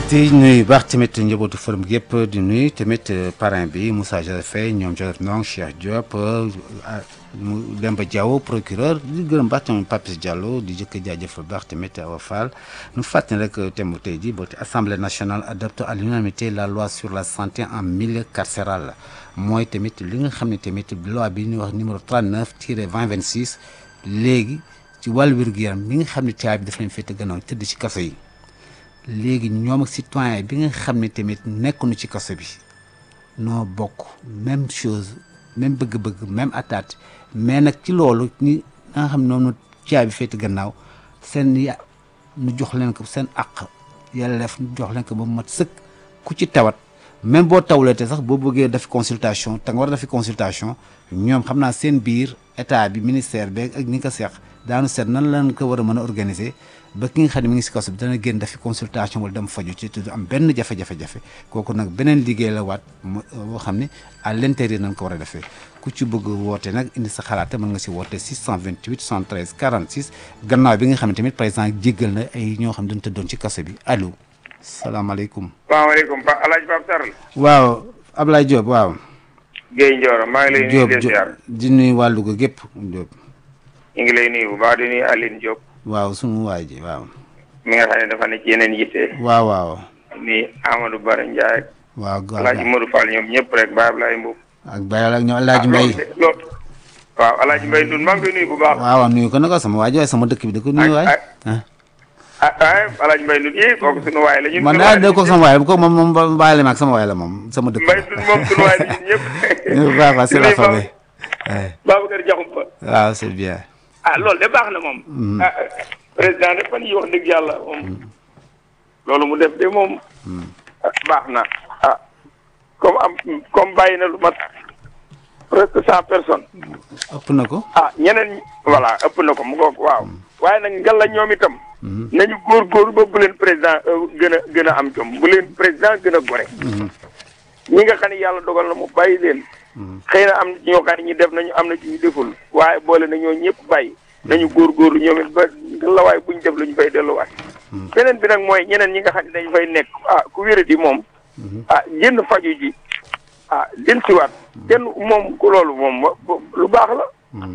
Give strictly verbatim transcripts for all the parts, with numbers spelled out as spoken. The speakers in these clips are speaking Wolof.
di nuyu baax tamit njabootu forum gi yëpp di nuyu tamit parrain bi Moussa Joseph Faye ñoom Joseph Ndong Cheikh Diop Demba Diaw procureur di gërëm baax tamit Papis Diallo di jëkk jaajëfal baax tamit Awa Fall nu fàttali rek thème tey ji boo Assemblée nationale adopte à l'unanimité la loi sur la santé en milieu carcéral mooy tamit li nga xam ne tamit loi bi ñuy wax numéro trente-neuf tiret vingt vingt-six léegi ci wàllu wér-gu-yaram bi nga xam ne caabi daf leen féete gannaaw tëdd ci kaso yi léegi ñoom ak citoyen bi nga xam ne tamit nekkuñu ci kaso bi noo bokk même chose même bëgg-bëgg même attaque mais nag ci loolu ñi nga xam ne noonu caabi féete gannaaw seen ya nu jox leen ko seen àq yàlla def nu jox leen ko ba mu mat sëkk ku ci tawat même boo tawlee te sax boo bëggee def consultation te nga war a def consultation ñoom xam naa seen biir état bi ministère beeg ak ñi ko seex daanu seet nan lañ ko war a mën a organiser ba ki nga xam ne mi ngi si kaso bi dana génn defi consultation wala dem faju ci te du am benn jafe-jafe-jafe kooku nag beneen liggéey la waat boo xam ne à l'intérieur nañ ko war a defee ku ci bëgg woote nag indi sa xalaat mën nga si woote six cent vingt-huit soixante-treize quarante-six gannaaw bi nga xam ne tamit par exemple jéggal na ay ñoo xam ne dañu tëddoon ci kaso bi allo salaamaaleykum. salaamaaleykum Pa El Hadj Pape Sarr. waaw Ablaye Diop waaw. Guèye Ndioro maa ngi lay nuyu di ziar di nuyu waa Louga gépp Diop. ñu ngi lay nuyu bu baax di nuyu Aline Diop. waaw sunu waay ji waaw. mi nga xam ne dafa ne ci yeneen yitte. waaw waaw. ni Amadou Bara Ndiaye. waaw El Hadj Modou Fall ñoom ñëpp rek Baye Ablaye Mbow. ak Baye ak ñoom El Hadj Mbaye. loolu waaw El Hadj Mbaye Ndour maa ngi koy nuyu bu baax. waaw nuyu ko nag sama waay ji waaye sama dëkk bi da ko nuyu waay. ah ah El Hadj Mbaye Ndour yii kooku sunu waay la ñun. man daal de ko sama waay ko moom moom bàyyi la ma ak sama waay la moom sama dëkk. Mbaye Ndour moom sunu waay la ñun ñëpp. ñu baax a c'est la famille. Babacar Diakhoumpa. waaw c'est bien. ah loolu de baax na moom. ah président de fan yi wax dëgg yàlla moom. loolu mu def de moom. baax na ah comme am comme bàyyi na lu mat presque cent personnes. ëpp na ko. ah ñeneen voilà ëpp na ko mu ngoog waaw. waaye nag ngal la ñoom itam. nañu góorgóorlu ba bu leen président gën a gën a am jom bu leen président gën a gore. ñi nga xam ne yàlla dogal na mu bàyyi leen. xëy na am na ci ñoo xam ne ñi def nañu am na ci ñu deful waaye boole na ñoo ñëpp bàyyi. nañu góorgóorlu ñoom it ba la waaye buñ def lu ñu fay delluwaat. beneen bi nag mooy ñeneen ñi nga xam ne dañu fay nekk ah ku wéradi moom. ah génn faju ji ah den siwaat kenn moom ku loolu moom lu baax la.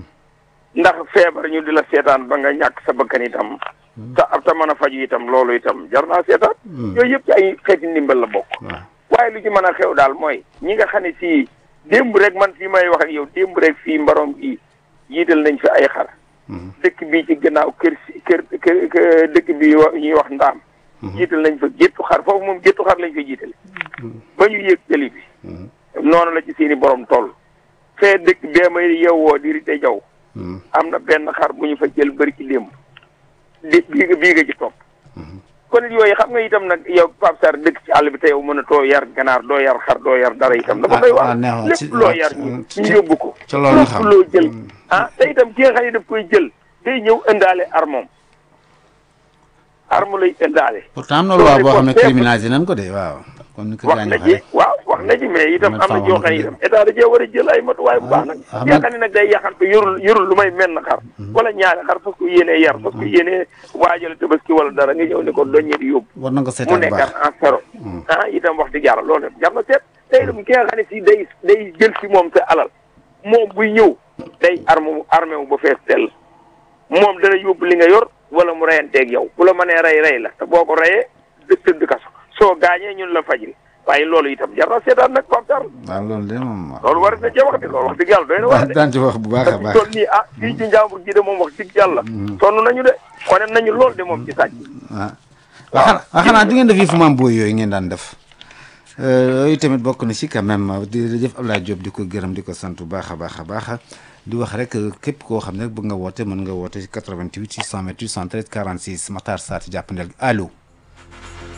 ndax feebar ñu di la seetaan ba nga ñàkk sa bakkan itam. te te mën a faju itam loolu itam jar naa seetaan. yooyu yëpp ci ay xeeti ndimbal la bokk. waaye lu ci mën a xew daal mooy ñi nga xam ne fii démb rek man fii may wax ak yow démb rek fii mbaroom gi jiital nañ fi ay xar. dëkk bii ci gannaaw kër si kër kër dëkk bi ñuy wax ndaam. jiital nañ fa géttu xar foofu moom géttu xar lañ fa jiitale. ba ñu yéeg tëli bi. noonu la ci seeni borom toll. fee dëkk bee may yeewoo di rite jaw am na benn xar bu ñu fa jël bëri ci démb. di bii nga bii nga ci topp. kon yooyu xam nga itam nag yow Pape Sarr dëkk ci àll bi te yow mën a too yar ganaar doo yar xar doo yar dara itam. dafa doy waar lépp loo yar ñu ñu yóbbu ko. ca loolu nga xam loo jël. ah te itam ki nga xam ne daf koy jël day ñëw indaale armom arme lay indaale. pourtant am na loi boo xam ne criminalisé nañ ko de waaw. comme ni ko wax na ci waaw wax na ci mais itam am na joo xam ne itam état da cee war a jël ay matuwaay bu baax nag. xam nga ne nag day yaxantu yorul yorul lu may menn xar. wala ñaari xar fas ko yéenee yar fas ko yéenee waajal tabaski wala dara nga ñëw ne ko doññe di yóbbu. war na ko seetaan bu baax mu nekkat en zéro. ah itam wax dëgg yàlla loolu jar na seet. te itam ki nga xam ne si day day jël si moom sa alal moom buy ñëw day arme armé wu ba fees tell moom dana yóbbu li nga yor wala mu reyanteeg yow bu la mënee rey rey la te boo ko reyee dë tëdd kaso soo gaañee ñun la fajri waaye loolu itam jar na seetaan nag Pape Sarr. waaw loolu de moom. loolu war na cee wax de loolu wax dëgg yàlla doy na wax de. daan ci wax bu baax a baax toll nii ah fii ci njàmbur gi de moom wax dëgg yàlla. sonn nañu de wane nañu lool de moom ci sàcc. waaw waaw xanaa di ngeen def yi fu maam booy yooyu ngeen daan def yooyu tamit bokk na ci quand même di jëf Abdoulaye Diop di ko gërëm di ko sant bu baax a baax a baax di wax rek képp koo xam ne bëgg nga woote mën nga woote ci quatre-vingt-huit six cent vingt-huit soixante-treize quarante-six Matar Sarr ci jàppandel allo.